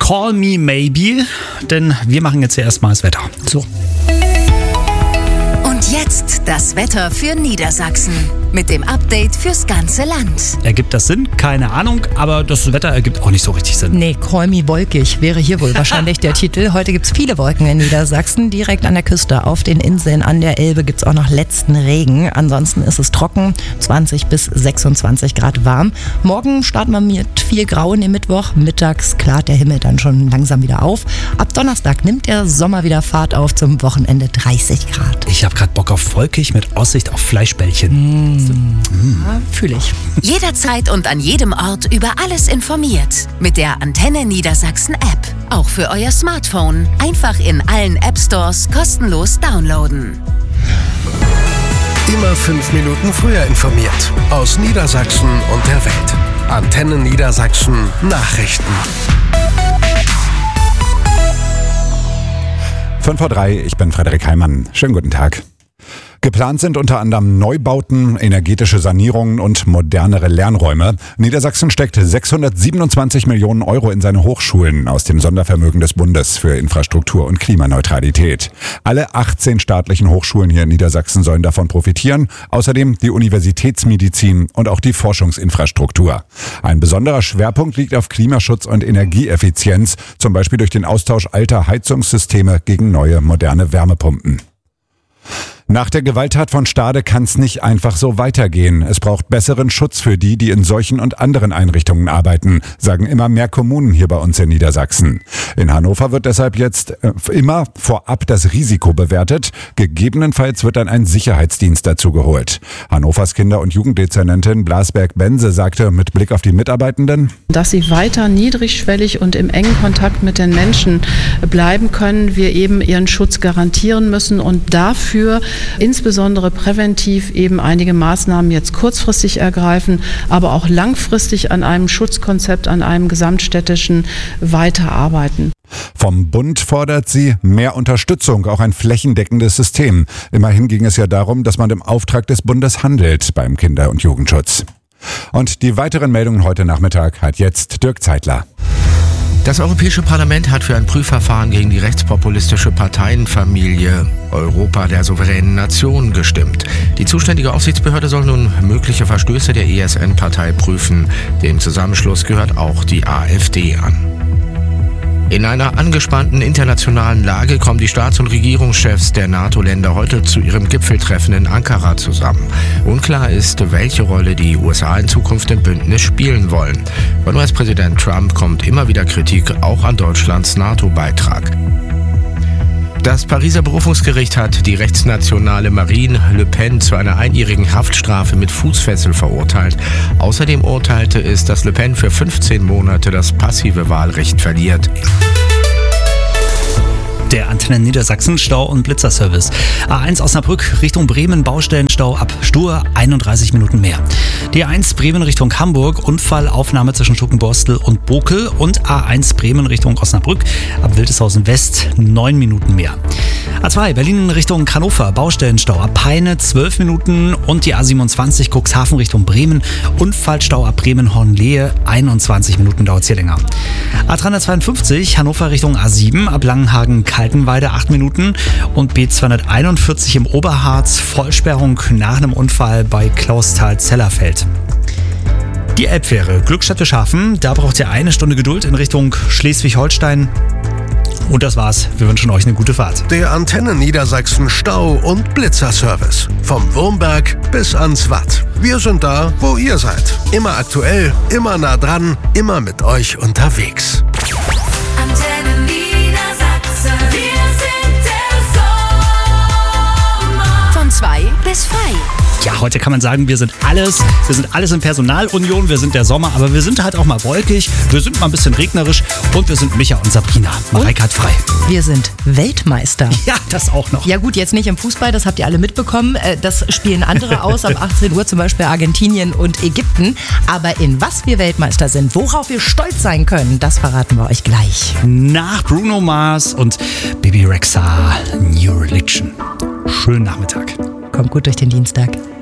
Call Me Maybe, denn wir machen jetzt hier erstmal das Wetter. So. Und jetzt das Wetter für Niedersachsen mit dem Update fürs ganze Land. Ergibt das Sinn? Keine Ahnung, aber das Wetter ergibt auch nicht so richtig Sinn. Nee, Call Me wolkig wäre hier wohl wahrscheinlich der Titel. Heute gibt es viele Wolken in Niedersachsen, direkt an der Küste, auf den Inseln, an der Elbe gibt es auch noch letzten Regen. Ansonsten ist es trocken, 20 bis 26 Grad warm. Morgen starten wir mit viel Grau in den Mittwoch. Mittags klart der Himmel dann schon langsam wieder auf. Ab Donnerstag nimmt der Sommer wieder Fahrt auf, zum Wochenende 30 Grad. Ich habe gerade Bock auf wolkig mit Aussicht auf Fleischbällchen. Ja, fühle ich. Jederzeit und an jedem Ort über alles informiert. Mit der Antenne Niedersachsen App. Auch für euer Smartphone. Einfach in allen App Stores kostenlos downloaden. Immer 5 Minuten früher informiert. Aus Niedersachsen und der Welt. Antenne Niedersachsen Nachrichten. 5:03 Uhr, ich bin Frederik Heimann. Schönen guten Tag. Geplant sind unter anderem Neubauten, energetische Sanierungen und modernere Lernräume. Niedersachsen steckt 627 Millionen Euro in seine Hochschulen aus dem Sondervermögen des Bundes für Infrastruktur und Klimaneutralität. Alle 18 staatlichen Hochschulen hier in Niedersachsen sollen davon profitieren. Außerdem die Universitätsmedizin und auch die Forschungsinfrastruktur. Ein besonderer Schwerpunkt liegt auf Klimaschutz und Energieeffizienz, zum Beispiel durch den Austausch alter Heizungssysteme gegen neue moderne Wärmepumpen. Nach der Gewalttat von Stade kann es nicht einfach so weitergehen. Es braucht besseren Schutz für die in solchen und anderen Einrichtungen arbeiten, sagen immer mehr Kommunen hier bei uns in Niedersachsen. In Hannover wird deshalb jetzt immer vorab das Risiko bewertet. Gegebenenfalls wird dann ein Sicherheitsdienst dazu geholt. Hannovers Kinder- und Jugenddezernentin Blasberg-Bense sagte mit Blick auf die Mitarbeitenden: Dass sie weiter niedrigschwellig und im engen Kontakt mit den Menschen bleiben können, wir eben ihren Schutz garantieren müssen und dafür insbesondere präventiv eben einige Maßnahmen jetzt kurzfristig ergreifen, aber auch langfristig an einem Schutzkonzept, an einem gesamtstädtischen weiterarbeiten. Vom Bund fordert sie mehr Unterstützung, auch ein flächendeckendes System. Immerhin ging es ja darum, dass man im Auftrag des Bundes handelt beim Kinder- und Jugendschutz. Und die weiteren Meldungen heute Nachmittag hat jetzt Dirk Zeitler. Das Europäische Parlament hat für ein Prüfverfahren gegen die rechtspopulistische Parteienfamilie Europa der souveränen Nationen gestimmt. Die zuständige Aufsichtsbehörde soll nun mögliche Verstöße der ESN-Partei prüfen. Dem Zusammenschluss gehört auch die AfD an. In einer angespannten internationalen Lage kommen die Staats- und Regierungschefs der NATO-Länder heute zu ihrem Gipfeltreffen in Ankara zusammen. Unklar ist, welche Rolle die USA in Zukunft im Bündnis spielen wollen. Von US-Präsident Trump kommt immer wieder Kritik auch an Deutschlands NATO-Beitrag. Das Pariser Berufungsgericht hat die rechtsnationale Marine Le Pen zu einer einjährigen Haftstrafe mit Fußfessel verurteilt. Außerdem urteilte es, dass Le Pen für 15 Monate das passive Wahlrecht verliert. Der Antenne Niedersachsen Stau- und Blitzerservice. A1 Osnabrück Richtung Bremen, Baustellenstau ab Stur, 31 Minuten mehr. Die A1 Bremen Richtung Hamburg, Unfallaufnahme zwischen Schluckenborstel und Bokel, und A1 Bremen Richtung Osnabrück ab Wildeshausen West, 9 Minuten mehr. A2 Berlin Richtung Hannover, Baustellenstau ab Peine, 12 Minuten, und die A27 Cuxhaven Richtung Bremen, Unfallstau ab Bremen-Hornlehe, 21 Minuten dauert es hier länger. A352 Hannover Richtung A7 ab Langenhagen-Kaltenweide, 8 Minuten, und B241 im Oberharz, Vollsperrung nach einem Unfall bei Clausthal-Zellerfeld. Die Elbfähre Glückstadt-Wischhafen, da braucht ihr 1 Stunde Geduld in Richtung Schleswig-Holstein. Und das war's. Wir wünschen euch eine gute Fahrt. Der Antenne Niedersachsen Stau- und Blitzerservice. Vom Wurmberg bis ans Watt. Wir sind da, wo ihr seid. Immer aktuell, immer nah dran, immer mit euch unterwegs. Antenne Niedersachsen. Wir sind der Sommer. Von 2 bis frei. Ja, heute kann man sagen, wir sind alles in Personalunion, wir sind der Sommer, aber wir sind halt auch mal wolkig, wir sind mal ein bisschen regnerisch und wir sind Micha und Sabrina. Mareike hat frei. Wir sind Weltmeister. Ja, das auch noch. Ja gut, jetzt nicht im Fußball, das habt ihr alle mitbekommen. Das spielen andere aus, ab 18 Uhr zum Beispiel Argentinien und Ägypten. Aber in was wir Weltmeister sind, worauf wir stolz sein können, das verraten wir euch gleich. Nach Bruno Mars und Bibi Rexha, New Religion. Schönen Nachmittag. Kommt gut durch den Dienstag.